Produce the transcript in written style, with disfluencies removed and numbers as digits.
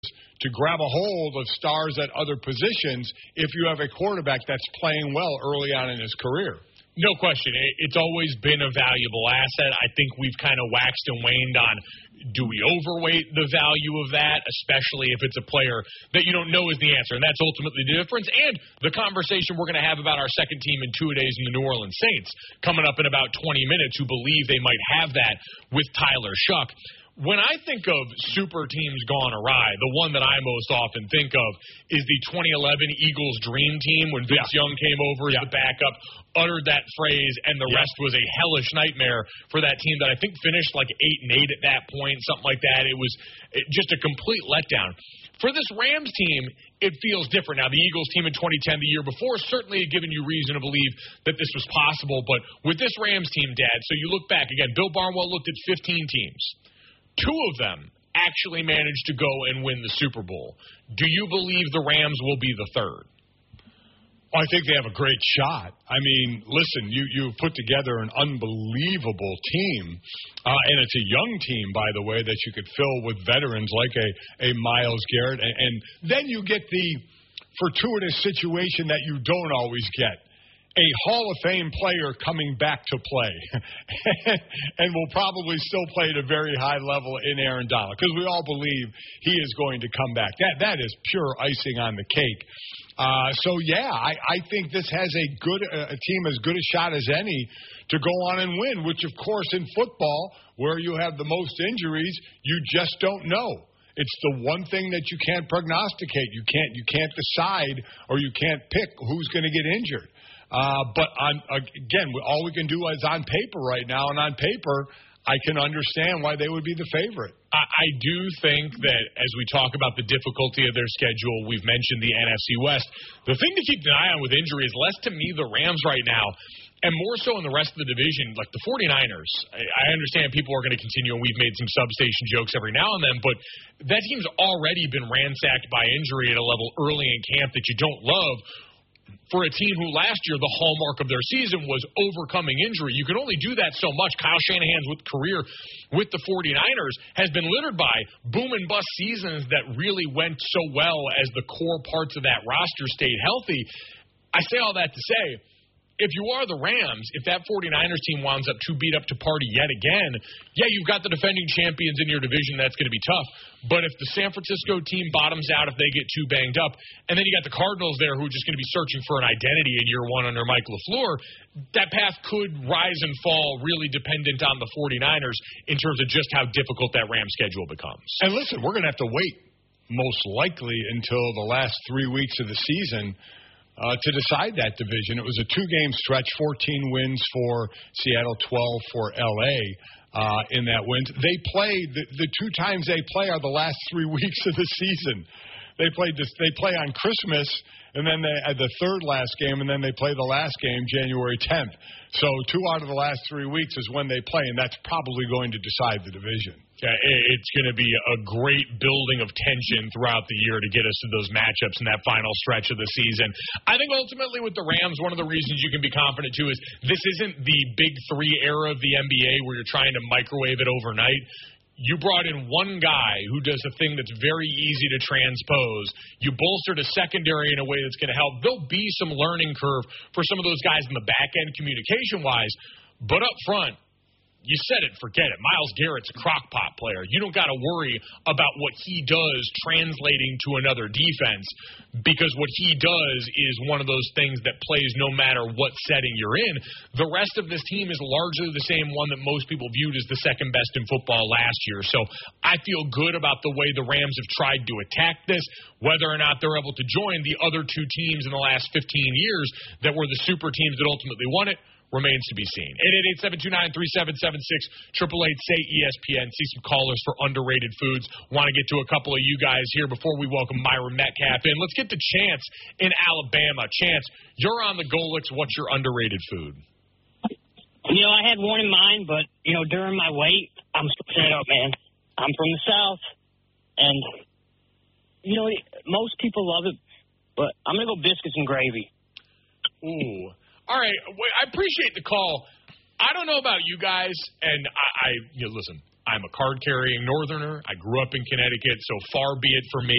to grab a hold of stars at other positions if you have a quarterback that's playing well early on in his career. No question. It's always been a valuable asset. I think we've kind of waxed and waned on, do we overweight the value of that, especially if it's a player that you don't know is the answer, and that's ultimately the difference. And the conversation we're going to have about our second team in two-a-days in the New Orleans Saints coming up in about 20 minutes, who believe they might have that with Tyler Shough. When I think of super teams gone awry, the one that I most often think of is the 2011 Eagles Dream Team when Vince Young came over as the backup, uttered that phrase, and the rest was a hellish nightmare for that team that I think finished like 8-8 at that point, something like that. It was just a complete letdown. For this Rams team, it feels different. Now, the Eagles team in 2010, the year before, certainly had given you reason to believe that this was possible. But with this Rams team, Dad, so you look back again, Bill Barnwell looked at 15 teams. 2 of them actually managed to go and win the Super Bowl. Do you believe the Rams will be the third? I think they have a great shot. I mean, listen, you've put together an unbelievable team, and it's a young team, by the way, that you could fill with veterans like a Myles Garrett, and then you get the fortuitous situation that you don't always get. A Hall of Fame player coming back to play and will probably still play at a very high level in Aaron Donald, because we all believe he is going to come back. That is pure icing on the cake. I think this has a team as good a shot as any to go on and win, which, of course, in football, where you have the most injuries, you just don't know. It's the one thing that you can't prognosticate. You can't decide, or you can't pick who's going to get injured. But again, all we can do is on paper right now, and on paper, I can understand why they would be the favorite. I do think that as we talk about the difficulty of their schedule, we've mentioned the NFC West. The thing to keep an eye on with injury is less to me the Rams right now, and more so in the rest of the division, like the 49ers. I understand people are going to continue, and we've made some substation jokes every now and then, but that team's already been ransacked by injury at a level early in camp that you don't love. For a team who last year, the hallmark of their season was overcoming injury. You can only do that so much. Kyle Shanahan's career with the 49ers has been littered by boom and bust seasons that really went so well as the core parts of that roster stayed healthy. I say all that to say, if you are the Rams, if that 49ers team winds up too beat up to party yet again, you've got the defending champions in your division. That's going to be tough. But if the San Francisco team bottoms out, if they get too banged up, and then you got the Cardinals there who are just going to be searching for an identity in year one under Mike LaFleur, that path could rise and fall really dependent on the 49ers in terms of just how difficult that Rams schedule becomes. And listen, we're going to have to wait most likely until the last 3 weeks of the season to decide that division. It was a 2-game stretch, 14 wins for Seattle, 12 for L.A. In that win. They play the 2 times they play are the last 3 weeks of the season. They play on Christmas, and then the third last game, and then they play the last game January 10th. So 2 out of the last 3 weeks is when they play, and that's probably going to decide the division. Yeah, it's going to be a great building of tension throughout the year to get us to those matchups in that final stretch of the season. I think ultimately with the Rams, one of the reasons you can be confident too is this isn't the big 3 era of the NBA where you're trying to microwave it overnight. You brought in one guy who does a thing that's very easy to transpose. You bolstered a secondary in a way that's going to help. There'll be some learning curve for some of those guys in the back end communication-wise, but up front, you said it, forget it. Myles Garrett's a crock-pot player. You don't got to worry about what he does translating to another defense, because what he does is one of those things that plays no matter what setting you're in. The rest of this team is largely the same one that most people viewed as the second best in football last year. So I feel good about the way the Rams have tried to attack this. Whether or not they're able to join the other 2 teams in the last 15 years that were the super teams that ultimately won it remains to be seen. 888-729-3776, 888-SAY-ESPN. See some callers for underrated foods. Want to get to a couple of you guys here before we welcome Myra Metcalf in. Let's get to Chance in Alabama. Chance, you're on the Golix. What's your underrated food? I had one in mind, but, during my wait, I'm set up, man. I'm from the South, and, most people love it, but I'm going to go biscuits and gravy. Ooh. All right, I appreciate the call. I don't know about you guys, and listen, I'm a card-carrying northerner. I grew up in Connecticut, so far be it for me